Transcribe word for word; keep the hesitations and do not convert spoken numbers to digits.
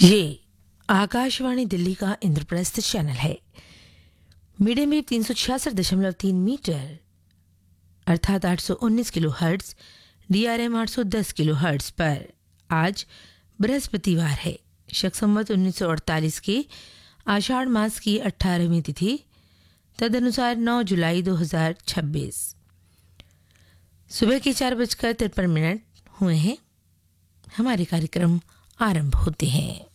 ये आकाशवाणी दिल्ली का इंद्रप्रस्थ चैनल है। मीडियम वेव तीन सौ छियासठ दशमलव तीन मीटर अर्थात आठ सौ उन्नीस किलो हर्ट्ज, डीआरएम आठ सौ दस किलो हर्ट्ज पर आज बृहस्पतिवार है। शक संवत उन्नीस सौ अड़तालीस के आषाढ़ मास की अठारहवीं तिथि, तदनुसार नौ जुलाई दो हजार छब्बीस। सुबह के चार बजकर तिरपन मिनट हुए हैं। हमारे कार्यक्रम आरंभ होते हैं।